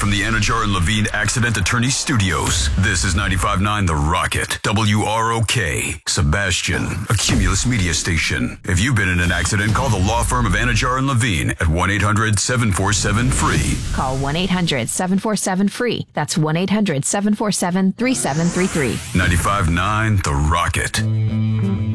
from the Anajar and Levine Accident Attorney Studios. This is 95.9 The Rocket. WROK. Sebastian. A Cumulus media station. If you've been in an accident, call the law firm of Anajar and Levine at 1-800-747-FREE. Call 1-800-747-FREE. That's 1-800-747-3733. 95.9 The Rocket.